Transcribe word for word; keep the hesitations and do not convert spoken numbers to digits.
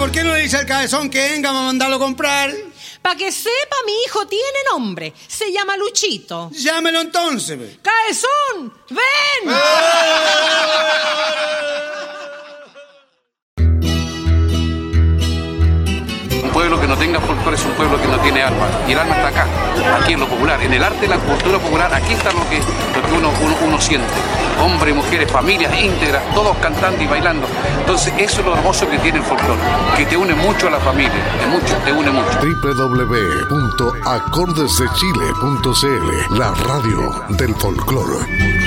¿por qué no le dice al cabezón que venga a mandarlo a comprar? Para que sepa, mi hijo tiene nombre. Se llama Luchito. Llámelo entonces. ¡Cabezón! ¡Ven! Un pueblo que no tenga folclore es un pueblo que no tiene alma. Y el alma está acá, aquí en lo popular. En el arte, la cultura popular, aquí está lo que, lo que uno, uno, uno siente. Hombres, mujeres, familias íntegras, todos cantando y bailando. Entonces, eso es lo hermoso que tiene el folclore, que te une mucho a la familia, te, mucho, te une mucho. doble u doble u doble u punto acordes de chile punto c l, la radio del folclore.